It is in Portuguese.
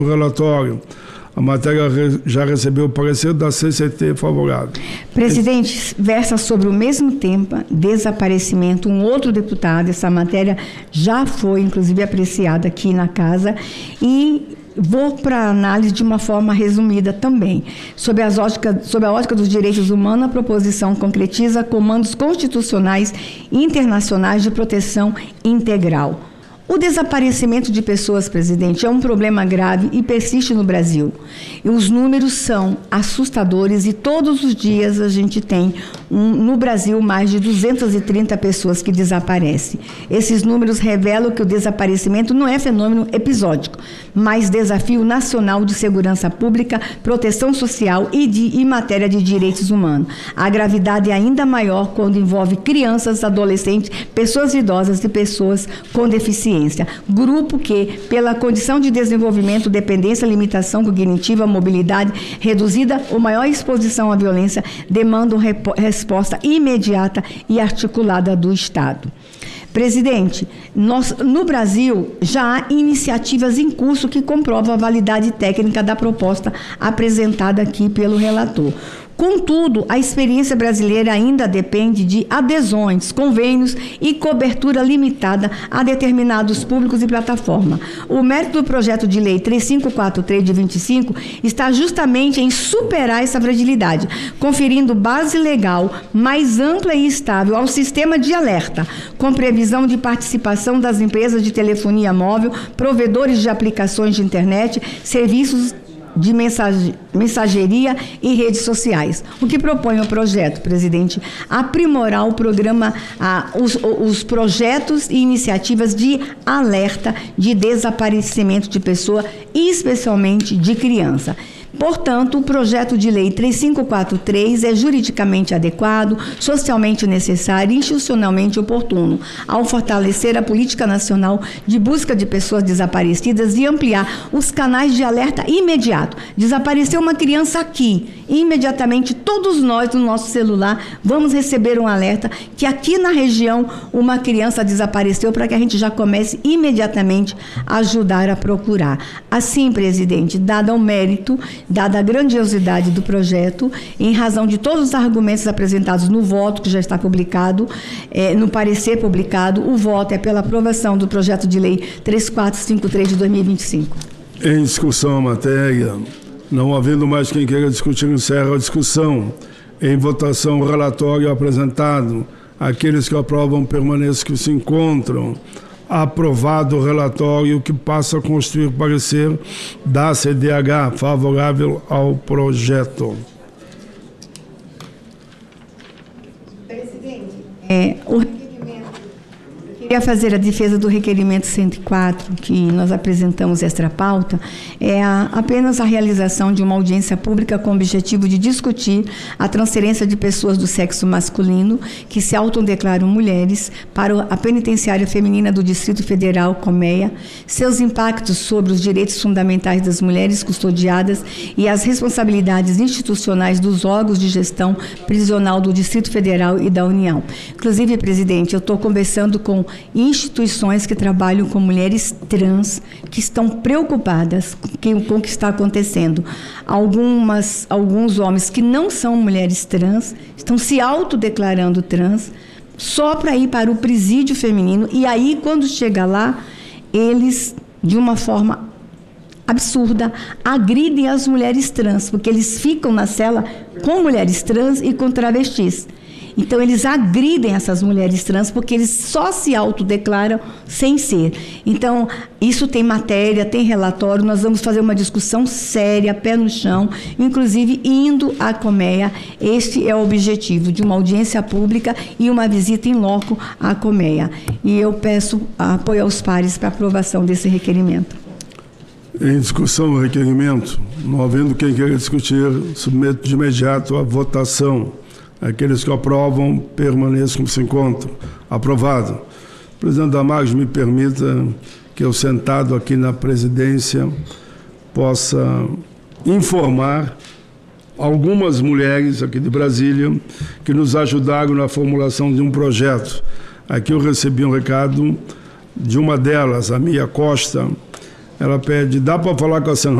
O relatório, a matéria já recebeu o parecer da CCT favorável. Presidente, versa sobre o mesmo tema, desaparecimento, um outro deputado. Essa matéria já foi, inclusive, apreciada aqui na casa e vou para análise de uma forma resumida também. Sob a ótica dos direitos humanos, a proposição concretiza comandos constitucionais e internacionais de proteção integral. O desaparecimento de pessoas, presidente, é um problema grave e persiste no Brasil. E os números são assustadores e todos os dias a gente tem, no Brasil, mais de 230 pessoas que desaparecem. Esses números revelam que o desaparecimento não é fenômeno episódico, mas desafio nacional de segurança pública, proteção social e em matéria de direitos humanos. A gravidade é ainda maior quando envolve crianças, adolescentes, pessoas idosas e pessoas com deficiência. Grupo que, pela condição de desenvolvimento, dependência, limitação cognitiva, mobilidade reduzida ou maior exposição à violência, demandam resposta imediata e articulada do Estado. Presidente, no Brasil já há iniciativas em curso que comprovam a validade técnica da proposta apresentada aqui pelo relator. Contudo, a experiência brasileira ainda depende de adesões, convênios e cobertura limitada a determinados públicos e plataforma. O mérito do projeto de lei 3543 de 25 está justamente em superar essa fragilidade, conferindo base legal mais ampla e estável ao sistema de alerta, com previsão de participação das empresas de telefonia móvel, provedores de aplicações de internet, serviços de mensageria e redes sociais. O que propõe o projeto, presidente? Aprimorar o programa, os projetos e iniciativas de alerta de desaparecimento de pessoa, especialmente de criança. Portanto, o projeto de lei 3543 é juridicamente adequado, socialmente necessário e institucionalmente oportuno, ao fortalecer a política nacional de busca de pessoas desaparecidas e ampliar os canais de alerta imediato. Desapareceu uma criança aqui, imediatamente todos nós no nosso celular vamos receber um alerta que aqui na região uma criança desapareceu, para que a gente já comece imediatamente a ajudar a procurar. Assim, presidente, dado o mérito, dada a grandiosidade do projeto, em razão de todos os argumentos apresentados no voto, que já está publicado, no parecer publicado, o voto é pela aprovação do projeto de lei 3453 de 2025. Em discussão a matéria, não havendo mais quem queira discutir, encerra a discussão. Em votação, o relatório apresentado. Aqueles que aprovam permaneçam que se encontram. Aprovado o relatório, que passa a constituir o parecer da CDH favorável ao projeto. Presidente, queria fazer a defesa do requerimento 104, que nós apresentamos extra pauta, apenas a realização de uma audiência pública com o objetivo de discutir a transferência de pessoas do sexo masculino que se autodeclaram mulheres para a penitenciária feminina do Distrito Federal, Colmeia, seus impactos sobre os direitos fundamentais das mulheres custodiadas e as responsabilidades institucionais dos órgãos de gestão prisional do Distrito Federal e da União. Inclusive, presidente, eu estou conversando com instituições que trabalham com mulheres trans, que estão preocupadas com o que está acontecendo. Alguns homens que não são mulheres trans estão se autodeclarando trans só para ir para o presídio feminino, e aí, quando chega lá, eles, de uma forma absurda, agridem as mulheres trans, porque eles ficam na cela com mulheres trans e com travestis. Então, eles agridem essas mulheres trans porque eles só se autodeclaram sem ser. Então, isso tem matéria, tem relatório, nós vamos fazer uma discussão séria, pé no chão, inclusive indo à Colmeia. Este é o objetivo de uma audiência pública e uma visita em loco à Colmeia. E eu peço apoio aos pares para aprovação desse requerimento. Em discussão o requerimento, não havendo quem queira discutir, submeto de imediato à votação. Aqueles que aprovam, permaneçam como se encontram. Aprovado. Presidente Damares, me permita que eu, sentado aqui na presidência, possa informar algumas mulheres aqui de Brasília que nos ajudaram na formulação de um projeto. Aqui eu recebi um recado de uma delas, a Mia Costa, Ela pede, dá para falar com a